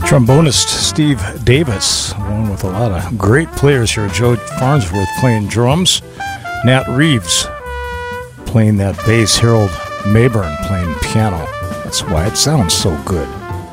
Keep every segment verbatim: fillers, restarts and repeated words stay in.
Trombonist Steve Davis, along with a lot of great players here. Joe Farnsworth playing drums, Nat Reeves playing that bass, Harold Mayburn playing piano. That's why it sounds so good.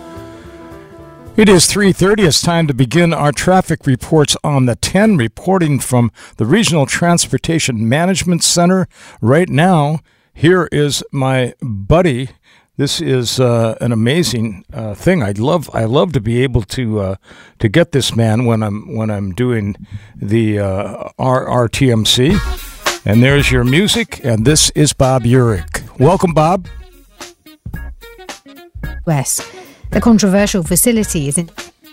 It is three thirty. It's time to begin our traffic reports on the ten, reporting from the Regional Transportation Management Center. Right now, here is my buddy. This is uh, an amazing uh, thing. I'd love, I love to be able to uh, to get this man when I'm when I'm doing the uh, R T M C. And there's your music, and this is Bob Urich. Welcome, Bob. West, the controversial facility is in.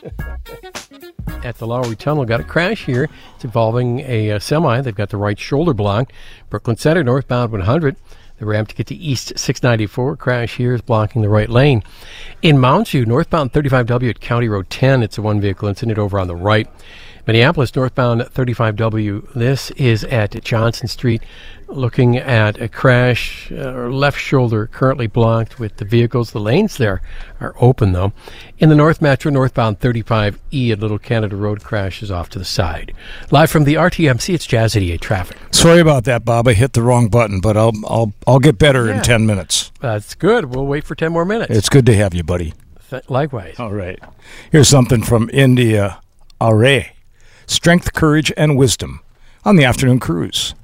At the Lowry Tunnel, got a crash here. It's involving a, a semi. They've got the right shoulder blocked. Brooklyn Center, northbound one hundred. The ramp to get to East six ninety-four. Crash here is blocking the right lane. In Mounds View, northbound thirty-five W at County Road ten. It's a one-vehicle incident over on the right. Minneapolis, northbound thirty-five W. This is at Johnson Street. Looking at a crash, uh, left shoulder currently blocked with the vehicles. The lanes there are open, though. In the North Metro, northbound thirty-five E at Little Canada Road, crash is off to the side. Live from the R T M C, it's Jazz eighty-eight Traffic. Sorry about that, Bob. I hit the wrong button, but I'll I'll I'll get better yeah. in ten minutes. That's good. We'll wait for ten more minutes. It's good to have you, buddy. Th- likewise. All right. Here's something from India Array. Strength, courage, and wisdom on the afternoon cruise.